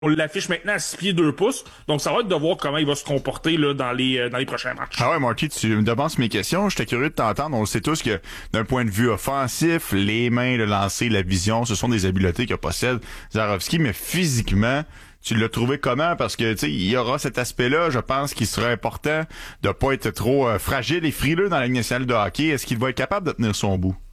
On l'affiche maintenant à 6 pieds 2 pouces. Donc, ça va être de voir comment il va se comporter là dans les prochains matchs. Ah ouais, Marty, tu me devances mes questions. J'étais curieux de t'entendre. On le sait tous que d'un point de vue offensif, les mains, le lancer, la vision, ce sont des habiletés que possède Zarovski, mais physiquement, tu l'as trouvé comment? Parce que, tu sais, il y aura cet aspect-là, je pense qu'il sera important de pas être trop fragile et frileux dans la Ligue nationale de hockey. Est-ce qu'il va être capable de tenir son bout?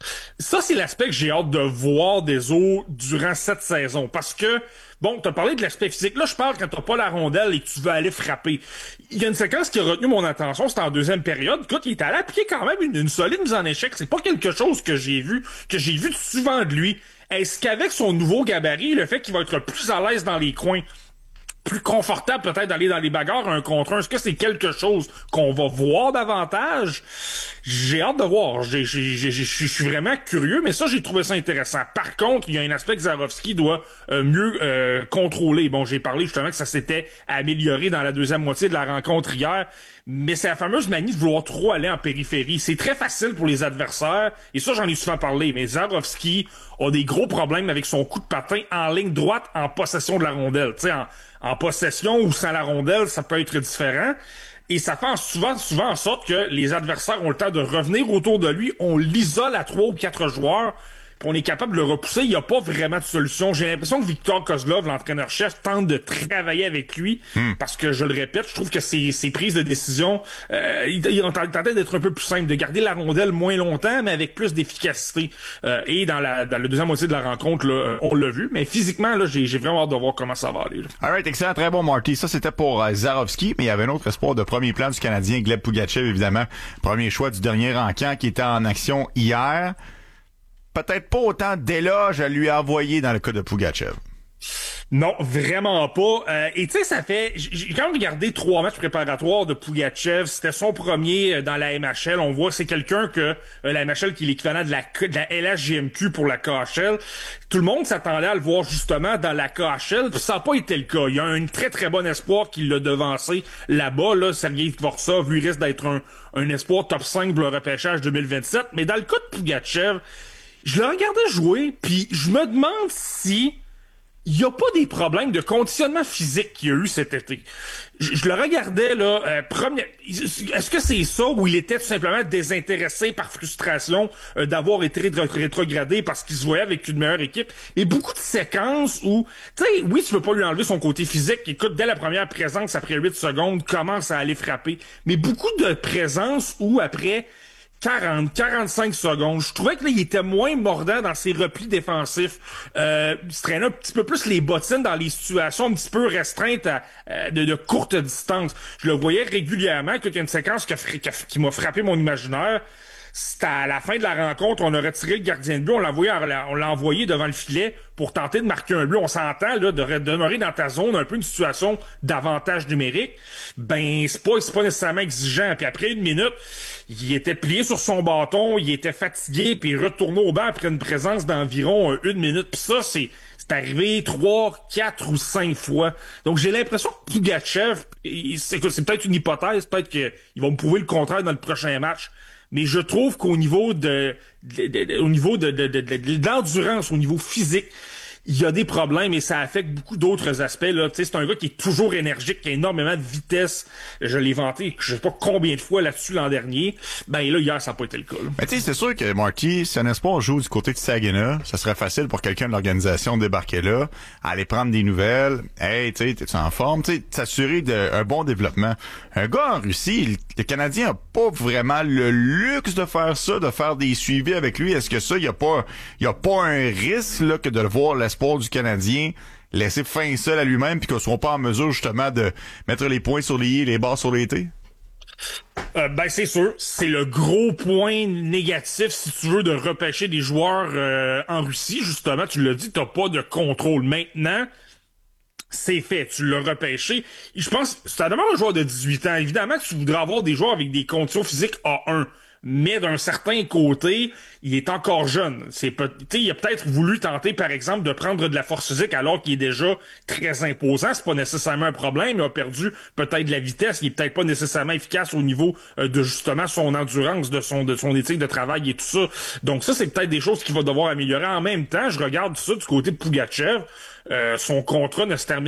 Ça, c'est l'aspect que j'ai hâte de voir des eaux durant cette saison. Parce que, bon, t'as parlé de l'aspect physique. Là, je parle quand t'as pas la rondelle et que tu veux aller frapper. Il y a une séquence qui a retenu mon attention, c'était en deuxième période. Écoute, il est allé appliquer quand même une solide mise en échec. C'est pas quelque chose que j'ai vu souvent de lui. Est-ce qu'avec son nouveau gabarit, le fait qu'il va être plus à l'aise dans les coins, plus confortable peut-être d'aller dans les bagarres un contre un. Est-ce que c'est quelque chose qu'on va voir davantage? J'ai hâte de voir. Je suis vraiment curieux, mais ça, j'ai trouvé ça intéressant. Par contre, il y a un aspect que Zarovski doit mieux contrôler. Bon, j'ai parlé justement que ça s'était amélioré dans la deuxième moitié de la rencontre hier, mais c'est la fameuse manie de vouloir trop aller en périphérie. C'est très facile pour les adversaires, et ça, j'en ai souvent parlé, mais Zarovski a des gros problèmes avec son coup de patin en ligne droite en possession de la rondelle. Tu sais, en possession ou sans la rondelle, ça peut être différent. Et ça fait souvent en sorte que les adversaires ont le temps de revenir autour de lui. On l'isole à 3 ou 4 joueurs. Puis on est capable de le repousser. Il n'y a pas vraiment de solution. J'ai l'impression que Victor Kozlov, l'entraîneur-chef, tente de travailler avec lui. Parce que, je le répète, je trouve que ses prises de décision, il tentait d'être un peu plus simple, de garder la rondelle moins longtemps, mais avec plus d'efficacité. Et dans le deuxième moitié de la rencontre, là, on l'a vu. Mais physiquement, là, j'ai vraiment hâte de voir comment ça va aller. Là. Alright, excellent, très bon, Marty. Ça, c'était pour Zarovski, mais il y avait un autre espoir de premier plan du Canadien, Gleb Pougatchev, évidemment. Premier choix du dernier encamp qui était en action hier. Peut-être pas autant d'éloges à lui envoyer dans le cas de Pougatchev. Non, vraiment pas. Et tu sais, ça fait... J'ai quand même regardé 3 matchs préparatoires de Pougatchev. C'était son premier dans la MHL. On voit que c'est quelqu'un que la MHL qui est l'équivalent de la LHJMQ pour la KHL. Tout le monde s'attendait à le voir justement dans la KHL. Ça n'a pas été le cas. Il y a un très très bon espoir qui l'a devancé là-bas. Là, Sergei Tvortsov, lui, risque d'être un espoir top 5 pour le repêchage 2027. Mais dans le cas de Pougatchev, je le regardais jouer, puis je me demande si il y a pas des problèmes de conditionnement physique qu'il y a eu cet été. Je le regardais, là, est-ce que c'est ça ou il était tout simplement désintéressé par frustration d'avoir été rétrogradé parce qu'il se voyait avec une meilleure équipe? Et beaucoup de séquences où, tu sais, oui, tu veux pas lui enlever son côté physique. Écoute, dès la première présence, après 8 secondes, commence à aller frapper. Mais beaucoup de présences où, après 45 secondes. Je trouvais que là, il était moins mordant dans ses replis défensifs. Il se traînait un petit peu plus les bottines dans les situations un petit peu restreintes de courte distance. Je le voyais régulièrement. Il y a une séquence qui m'a frappé mon imaginaire. C'était à la fin de la rencontre, on a retiré le gardien de but, on l'a envoyé devant le filet pour tenter de marquer un but. On s'entend là de demeurer dans ta zone, un peu une situation d'avantage numérique. Ben c'est pas nécessairement exigeant. Puis après 1 minute, il était plié sur son bâton, il était fatigué, puis il retournait au banc après une présence d'environ 1 minute. Puis ça, c'est arrivé 3, 4 ou 5 fois. Donc j'ai l'impression que Pougatchev, c'est peut-être une hypothèse, peut-être qu'ils vont me prouver le contraire dans le prochain match. Mais je trouve qu'au niveau de l'endurance, au niveau physique, il y a des problèmes et ça affecte beaucoup d'autres aspects. Là. Tu sais, c'est un gars qui est toujours énergique, qui a énormément de vitesse. Je l'ai vanté, je sais pas combien de fois là-dessus l'an dernier. Ben là, hier, ça n'a pas été le cas. Là. Mais tu sais, c'est sûr que Marty, si un espoir joue du côté de Saginaw, ça serait facile pour quelqu'un de l'organisation de débarquer là, aller prendre des nouvelles. Hey, tu sais, t'es-tu en forme? Tu sais, s'assurer d'un bon développement. Un gars en Russie, le Canadien a pas vraiment le luxe de faire ça, de faire des suivis avec lui. Est-ce que ça, il y a pas un risque là que de le voir l'espoir du Canadien laisser fin seul à lui-même puis qu'on soit pas en mesure justement de mettre les points sur les i et les barres sur les t? Ben c'est sûr, c'est le gros point négatif si tu veux de repêcher des joueurs en Russie. Justement, tu l'as dit, t'as pas de contrôle. Maintenant, c'est fait, tu l'as repêché. Je pense, ça demande un joueur de 18 ans. Évidemment, tu voudrais avoir des joueurs avec des conditions physiques A1. mais d'un certain côté, il est encore jeune. Il a peut-être voulu tenter, par exemple, de prendre de la force physique alors qu'il est déjà très imposant. C'est pas nécessairement un problème. Il a perdu peut-être de la vitesse. Il est peut-être pas nécessairement efficace au niveau de justement son endurance, de son éthique de travail et tout ça. Donc ça, c'est peut-être des choses qu'il va devoir améliorer. En même temps, je regarde ça du côté de Pougatchev. Son contrat ne se termine